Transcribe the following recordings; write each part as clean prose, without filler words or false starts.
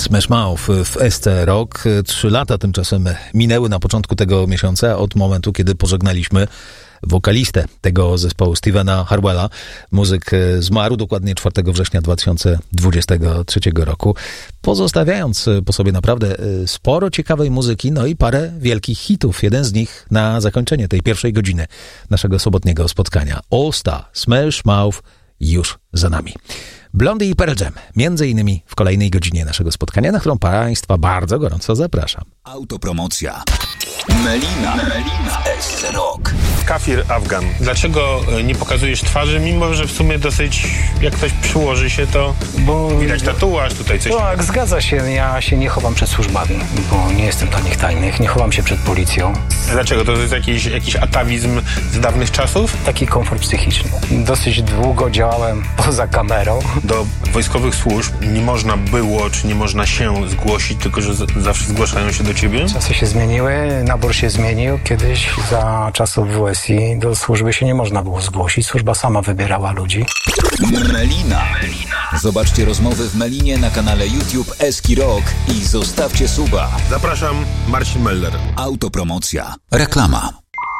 Smash Mouth w SC Rock. 3 lata tymczasem minęły na początku tego miesiąca od momentu, kiedy pożegnaliśmy wokalistę tego zespołu, Stevena Harwella. Muzyk zmarł dokładnie 4 września 2023 roku, pozostawiając po sobie naprawdę sporo ciekawej muzyki, no i parę wielkich hitów. Jeden z nich na zakończenie tej pierwszej godziny naszego sobotniego spotkania. All Star, Smash Mouth już za nami. Blondie i Pearl Jam, między innymi w kolejnej godzinie naszego spotkania, na którą Państwa bardzo gorąco zapraszam. Autopromocja. Melina w SC Rock. Kafir Afgan. Dlaczego nie pokazujesz twarzy, mimo że w sumie dosyć, jak ktoś przyłoży się, to widać tatuaż, tutaj coś. Tak, zgadza się. Ja się nie chowam przed służbami, bo nie jestem dla nich tajnych. Nie chowam się przed policją. Dlaczego? To jest jakiś atawizm z dawnych czasów? Taki komfort psychiczny. Dosyć długo działałem poza kamerą. Do wojskowych służb nie można było, czy nie można się zgłosić, tylko że zawsze zgłaszają się do ciebie? Czasy się zmieniły, nabór się zmienił. Kiedyś za czasów WSI do służby się nie można było zgłosić. Służba sama wybierała ludzi. Melina. Zobaczcie rozmowy w Melinie na kanale YouTube Eski Rock i zostawcie suba. Zapraszam, Marcin Meller. Autopromocja. Reklama.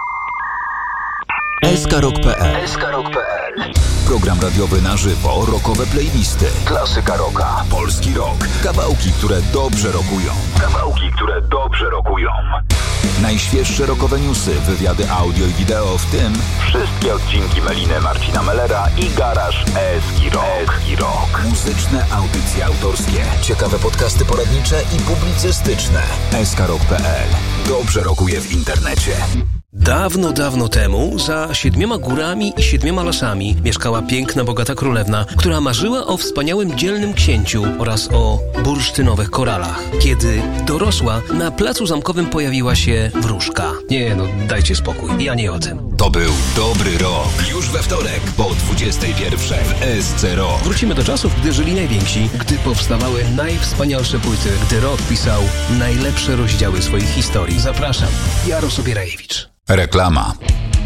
SKRock.pl. Program radiowy na żywo, rockowe playlisty, klasyka rocka, polski rock, kawałki, które dobrze rockują. Najświeższe rockowe newsy, wywiady audio i wideo, w tym wszystkie odcinki Meliny Marcina Mellera i Garaż Eski Rock. Muzyczne audycje autorskie, ciekawe podcasty poradnicze i publicystyczne. SKRock.pl. Dobrze rockuje w internecie. Dawno, dawno temu, za 7 górami i 7 lasami mieszkała piękna, bogata królewna, która marzyła o wspaniałym, dzielnym księciu oraz o bursztynowych koralach. Kiedy dorosła, na placu zamkowym pojawiła się wróżka. Nie, no dajcie spokój, ja nie o tym. To był dobry rok. Już we wtorek po 21 w SC Rock. Wrócimy do czasów, gdy żyli najwięksi, gdy powstawały najwspanialsze płyty, gdy rock pisał najlepsze rozdziały swoich historii. Zapraszam, Jaros Obierajewicz. Reklama.